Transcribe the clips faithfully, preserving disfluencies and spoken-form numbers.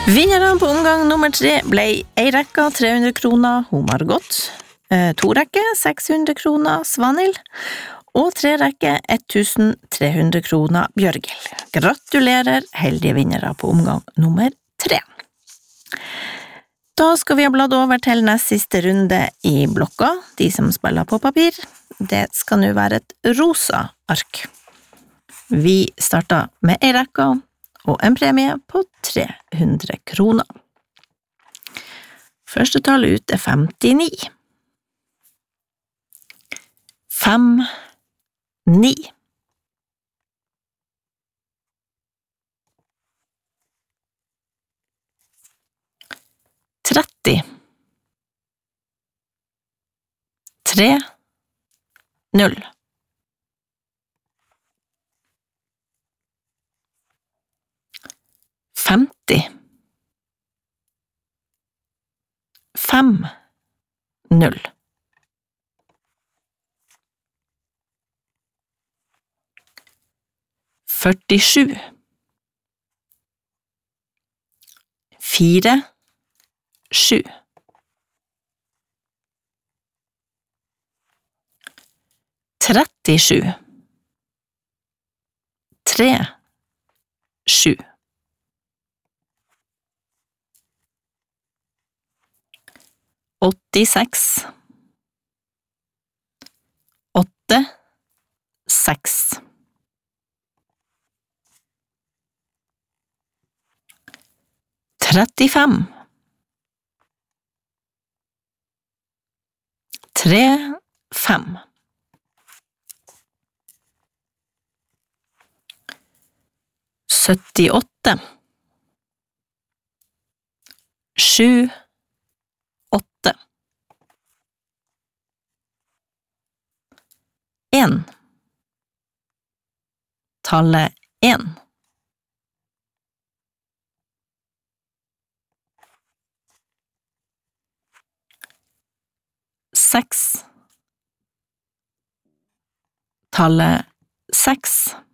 Vinneren på omgang nummer tre ble ei rekke tre hundre kroner, hun Margot, eh, to rekke seks hundre kroner, Svanhild, og tre rekke tusen tre hundre kroner, Bjørgil. Gratulerer, heldige vinnere på omgang nummer tre. Da skal vi ha bladd over til nest siste runde i blokka, de som spiller på papir. Det skal nå være et rosa ark. Vi starter med ei rekke, og en premie på tre hundre kroner. Første tall ut er femtini. Fem, ni. Tretti. Tre, null. Femti. Fem, null. Førtisju. Fire, sju. Trettisju. Tre, sju. åttiseks. Åtte, seks. Trettifem. Tre, fem. Syttiåtte. Sju, åtte. En. Tallet en. Seks. Tallet seks.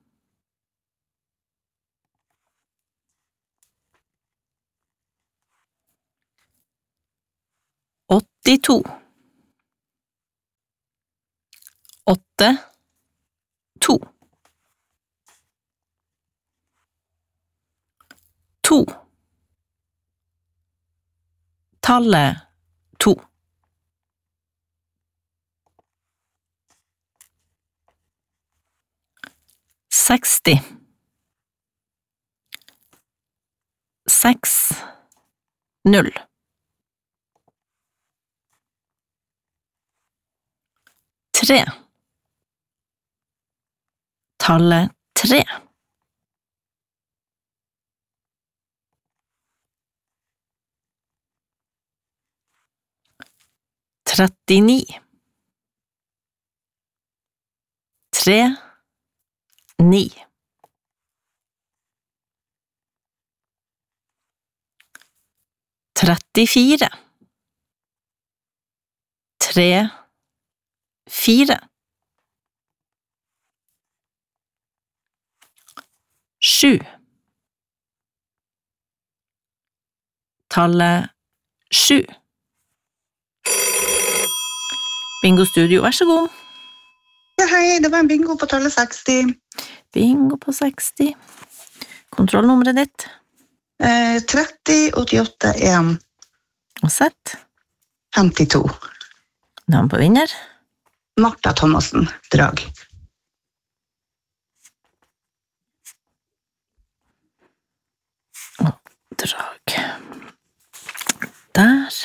åttito. Åtte, to. To. Tallet to. Seksti. Seks, null. Tre. Tallet tre. Trettini. Tre, ni. Trettifire. Tre, fire. Sju. Tallet sju. Bingo Studio, vær så god. Ja, hei, det var en bingo på tallet seksti. Bingo på seksti. Kontrollnummeret ditt. Eh, tretti, åttiåtte, en. Og sett. femtito. Navn på vinner. Martha Thomassen, drag. Og drag. Der.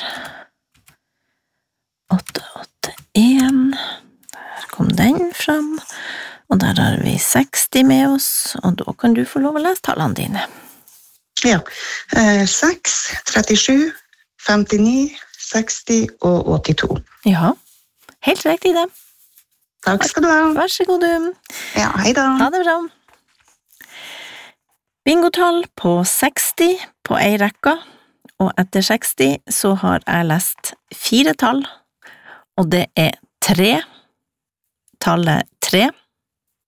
åtte, åtte, en. Der kom den fram. Og der har vi seksti med oss, og da kan du få lov å lese tallene dine. Ja, eh, seks, trettisju, femtini, seksti og åttito. Ja, helt riktig det. Takk skal du ha. Vær så god, du. Ja, hei da. Ha det bra. Bingotall på seksti på ei rekke, og etter seksti så har jeg lest fire tall, og det er tre, tallet tre,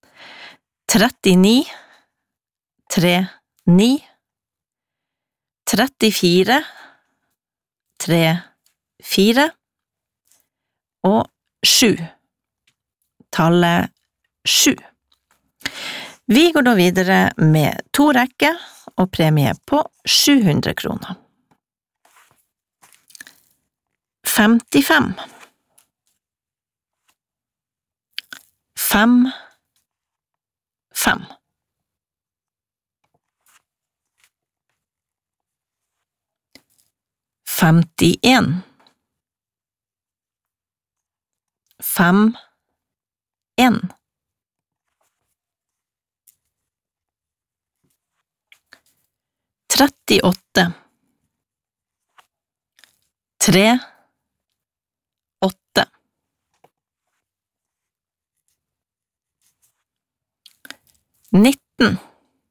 trettini, tre, ni, trettifire, tre, fire og sju. Tallet sju. Vi går da videre med to rekker og premie på sju hundre kroner. femtifem. Fem, fem. Femtien. Fem, en. Trettiåtte. Tre, åtte. Nitten.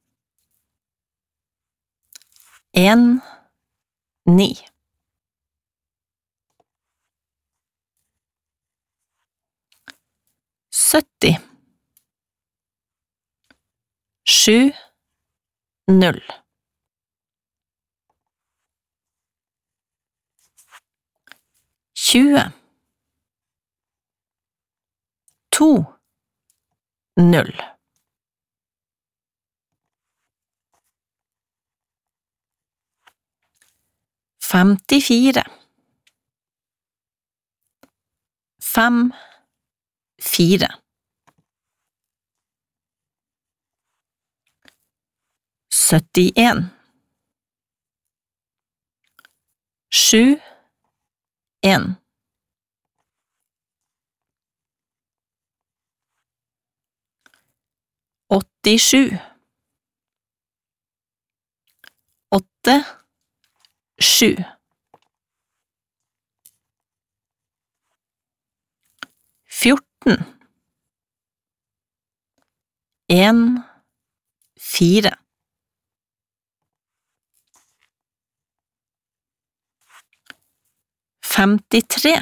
En, ni. Sytti. Sju, null. Tjue. To, null. Femtifire. Fem, fire. Syttien. Sju, en. Åttisju. Åtte, sju. Fjorten. En, fire. Femtitre.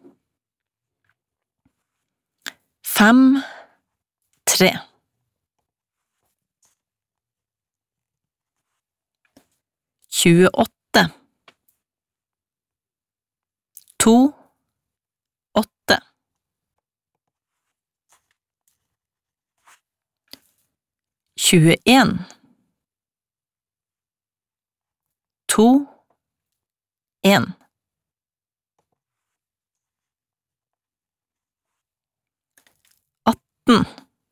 Fem, tre. Tjueåtte. To, åtte. Tjueen. To, en. Atten.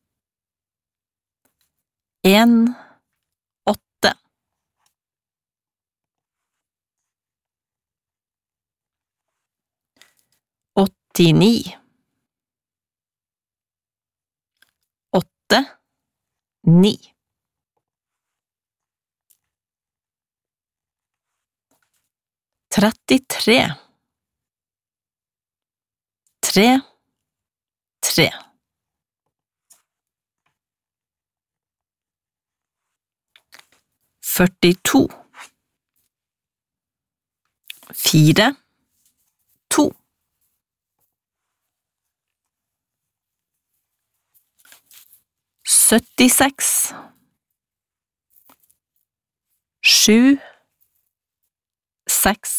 En, åtte. Åttini. Åtte, ni. Trettitre. Tre, tre. Førtito. Fire, to. Syttiseks. Sju, seks.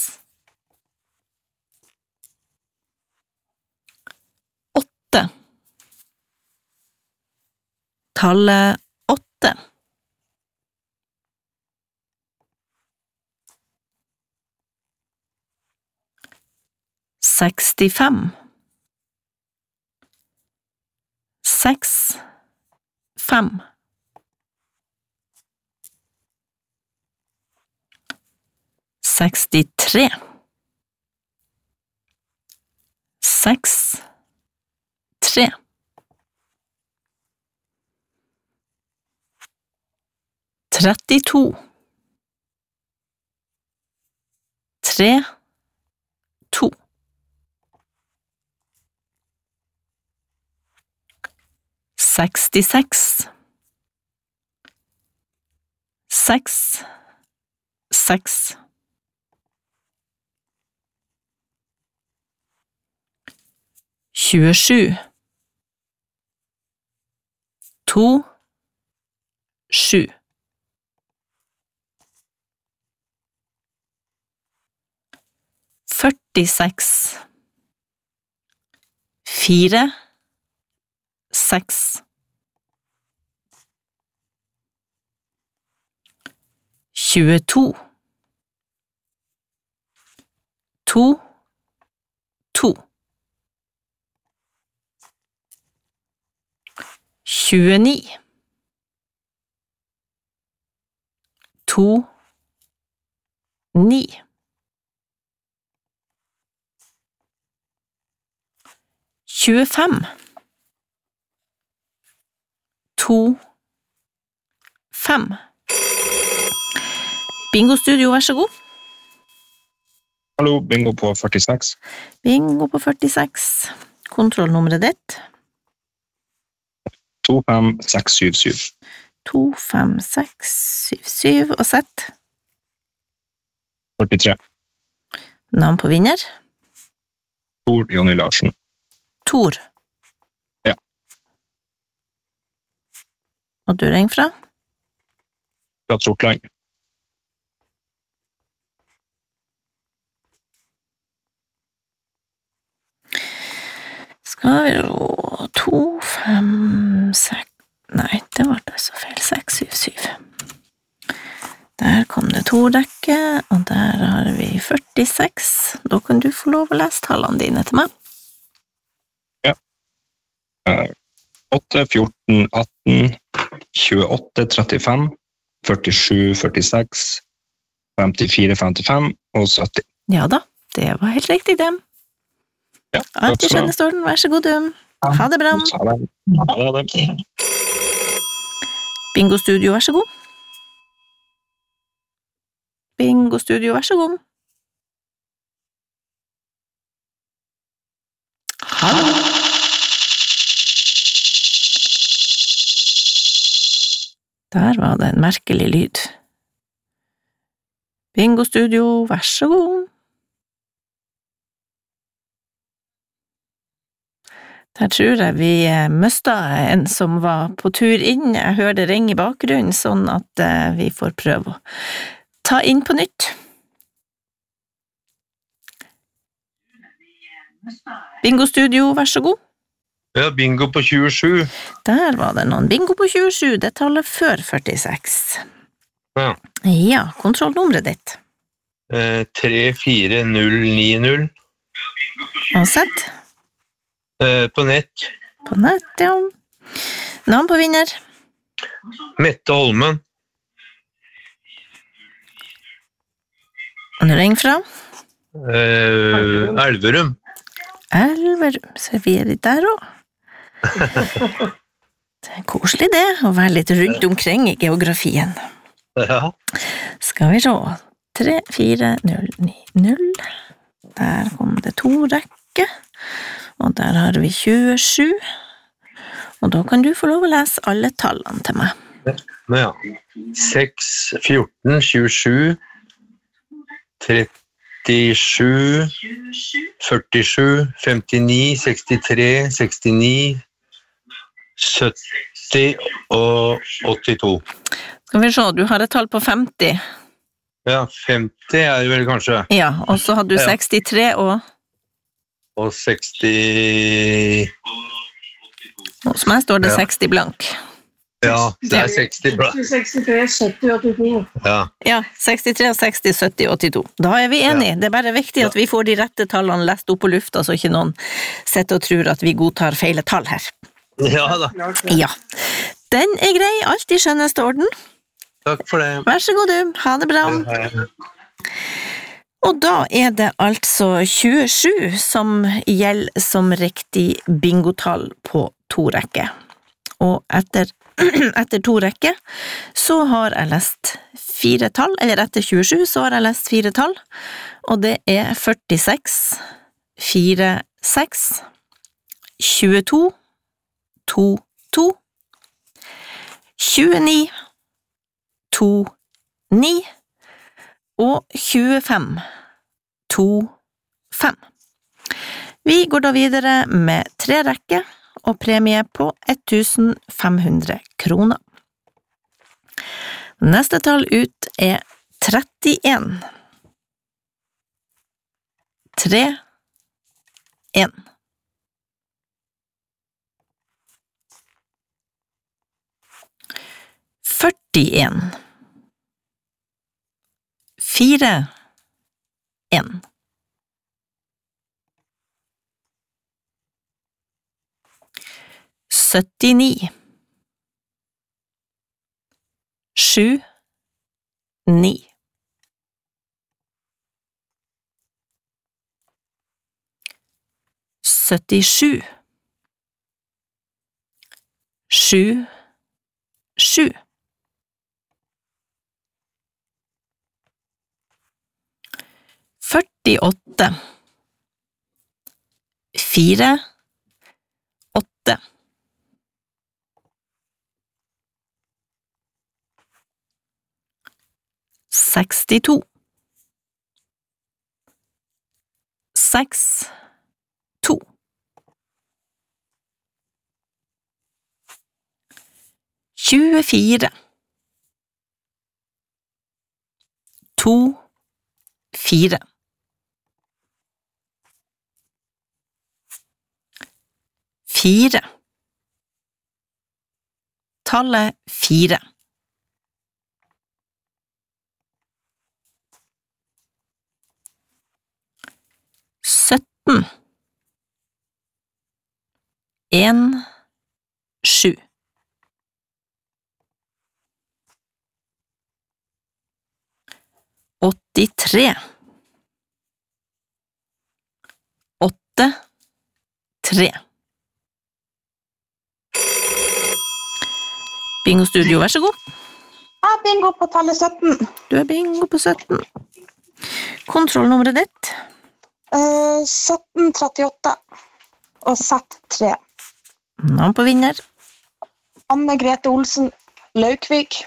Åtte. Tallet åtte. Sekstifem. Seks, fem. Sekstitre. Seks, tre. Trettito. Tre, to. Sekstiseks. Seks, seks. Tjuesju. To, sju. førtiseks, fire, seks, tjueto, to, to, tjueni, to, ni, tjuefem, to, fem. Bingo Studio, vær så god. Hallo, bingo på førtiseks. Bingo på førtiseks. Kontrollnummeret ditt. to fem seks syv syv. to fem seks syv syv og sett. førtitre. Navn på vinner. Tor Jonny Larsen. Tor. Ja. Og du ringer fra? Fra Sortland. Skal vi da to, fem, seks... Nei, det var det så feil. seks, syv, syv. Der kom det to rekke, og der har vi førtiseks. Da kan du få lov å lese tallene dine til meg. Ja. åtte, fjorten, atten, tjueåtte, trettifem, førtisju, førtiseks, femtifire, femtifem og sytti. Ja da, det var helt riktig det. Ja, Alt i skjønne står den, vær så god du. Ha det bra. Ha det. Bingo Studio, vær så god. Bingo Studio, vær så god. Hallo. Der var det en merkelig lyd. Bingo Studio, vær så god. Der tror jeg vi mistet en som var på tur inn. Jeg hører det ringe i bakgrunnen, sånn at vi får prøve å ta inn på nytt. Bingo Studio, vær så god. Ja, bingo på tjuesju. Der var det noen. Bingo på tjuesju, det tallet før førtiseks. Ja. Ja, kontrollnummeret ditt. Eh, tre fire null ni null. Og sett. Eh, på nett. På nett, ja. Navn på vinner. Mette Holmen. Og du ringer fra? Eh, Elverum. Elverum, så vi er litt der også. Det er koselig det, å være litt rundt omkring i geografien. Ja. Skal vi se. tre fire null ni null. Der kom det to rekke. Og der har vi tjuesju. Og da kan du få lov å lese alle tallene til meg. Ja. seks, fjorten, tjuesju, trettisju, førtisju, femtini, sekstitre, sekstini, sytti og åttito. Skal vi se, du har et tall på femti. Ja, femti er det vel kanskje. Ja, og så hadde du Ja. sekstitre og... Og seksti... Hos meg står det Ja. seksti blank. Ja, det er seksti bra. sekstitre, sytti, åttito. Ja. Ja, sekstitre, seksti, sytti, åttito. Da er vi enige. Det er bare viktig at vi får de rette tallene lest opp på lufta, så ikke noen sitter og tror at vi godtar feile tall her. Ja da. Ja. Den er grei, alt i skjønneste orden. Takk for det. Vær så god du, ha det bra. Og da er det altså tjuesju som gjelder som riktig bingotall på to rekke. Og etter, etter to rekke så har jeg lest fire tall, eller etter tjuesju så har jeg lest fire tall, og det er førtiseks, fire, seks, tjueto, to, to, tjueni, to, ni, og tjuefem, to, fem. Vi går da videre med tre rekker og premie på ett tusen fem hundre kroner. Neste tall ut er trettien. tre, en. Førtien. Fire, en. Syttini. Sju, ni. Syttisju. Sju, sju. Førtiåtte. Fire, åtte. Sekstito. Seks, to. Tjuefire. To, fire. Fire. Tallet fire. Sytten. En, sju. Åttitre. Åtte, tre. Bingo Studio, vær så god. Ja, bingo på tallet sytten. Du er bingo på sytten. Kontrollnummeret ditt. Eh, sytten trettiåtte. Og sett tre. Navn på vinner. Anne Grete Olsen, Laukvik.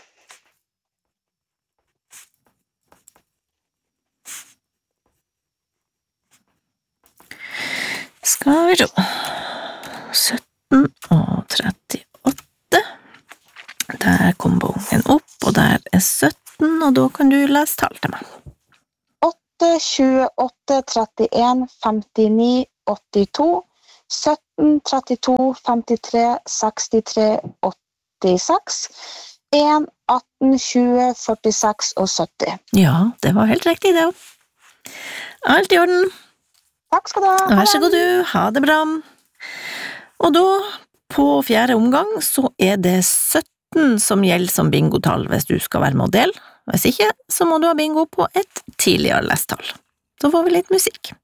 Skal vi se. sytten og trettiåtte. Der kom bongen opp, og der er sytten, og da kan du lese tall til meg. åtte, tjueåtte, trettien, femtini, åttito, sytten, trettito, femtitre, sekstitre, åttiseks, en, atten, tjue, førtiseks og sytti. Ja, det var helt riktig det også. Alt i orden. Takk skal du ha. Vær så god du, ha det bra. Og da, på fjerde omgang, så er det sytten som gjelder som bingotall hvis du skal være med å dele. Hvis ikke, så må du ha bingo på et tidligere lesttall. Så får vi litt musikk.